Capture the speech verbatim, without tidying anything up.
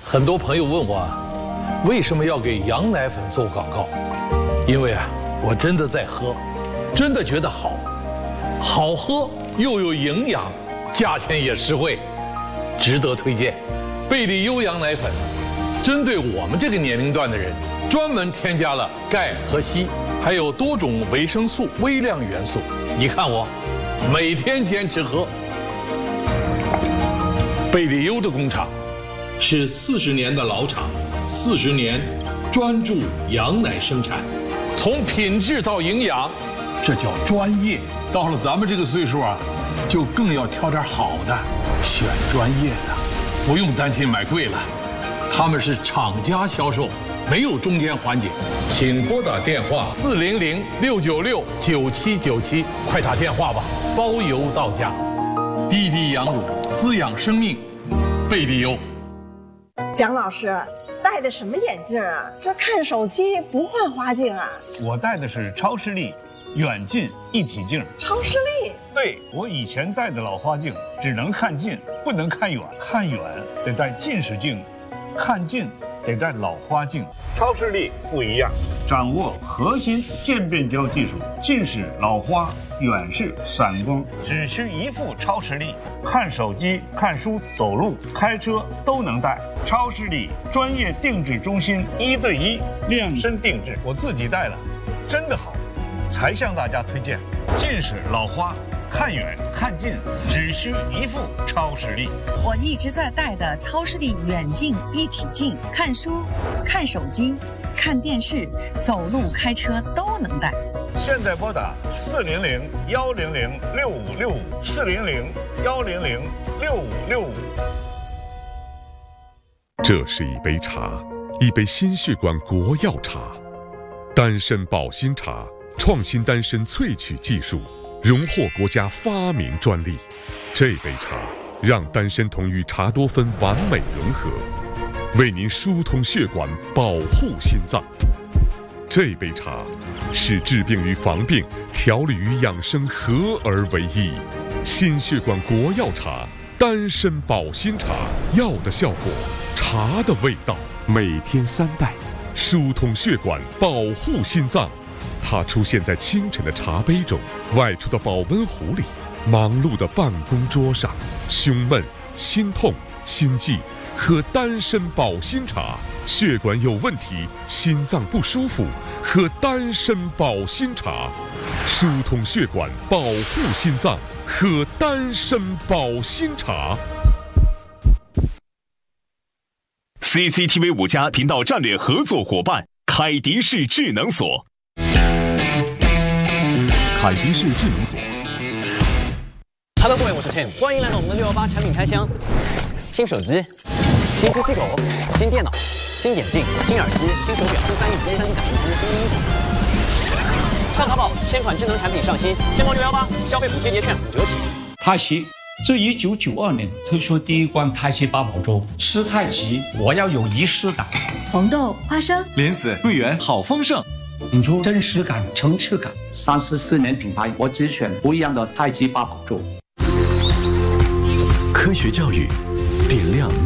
很多朋友问我啊，为什么要给羊奶粉做广告？因为啊，我真的在喝，真的觉得好，好喝又有营养，价钱也实惠，值得推荐。贝利优羊奶粉，针对我们这个年龄段的人，专门添加了钙和硒，还有多种维生素、微量元素。你看我，每天坚持喝。贝利优的工厂是四十年的老厂，四十年专注羊奶生产，从品质到营养，这叫专业。到了咱们这个岁数啊，就更要挑点好的，选专业的，不用担心买贵了。他们是厂家销售，没有中间环节。请拨打电话四零零六九六九七九七，快打电话吧，包邮到家。滴滴羊乳，滋养生命，贝利优。 蒋老师戴的什么眼镜啊？这看手机不换花镜啊？ 我戴的是超视力远近一体镜。 超视力？ 对，我以前戴的老花镜只能看近，不能看远，看远得戴近视镜，看近得戴老花镜。超视力不一样，掌握核心渐变焦技术，近视、老花、远视、散光，只需一副超视力，看手机、看书、走路、开车都能戴。超视力专业定制中心，一对一量身定制，我自己戴了，真的好，才向大家推荐。近视、老花，看远看近只需一副超视力。 我一直在戴的超视力远近一体镜，看书、看手机、看电视、走路、开车都能戴。 现在拨打四零零幺零零六五六五，四零零幺零零六五六五。 这是一杯茶，一杯心血管国药茶，丹参保心茶，创新丹参萃取技术，荣获国家发明专利。这杯茶让丹参酮与茶多酚完美融合，为您疏通血管，保护心脏。这杯茶使治病与防病、调理与养生合而为一。心血管国药茶，丹参保心茶，药的效果，茶的味道，每天三袋，疏通血管，保护心脏。它出现在清晨的茶杯中，外出的保温壶里，忙碌的办公桌上。胸闷、心痛、心悸，喝丹参保心茶。血管有问题，心脏不舒服，喝丹参保心茶。疏通血管，保护心脏，喝丹参保心茶。 C C T V 五家频道战略合作伙伴凯迪仕智能锁。 凯迪仕智能锁。 Hello， 各位，我是 Tim， 欢迎来到我们的六一八产品开箱。新手机、新机器狗、新电脑、新眼镜、新耳机、新手表、新翻译机、新打印机、新衣服。上淘宝，千款智能产品上新，天猫六一八消费补贴节券五折起。 太极自一九九二年推出第一罐太极八宝粥，吃太极我要有仪式感。 红豆、花生、 莲子、桂圆，好丰盛。 引出真实感、层次感。三十四年品牌，我只选不一样的太极八宝粥。 科学教育，点亮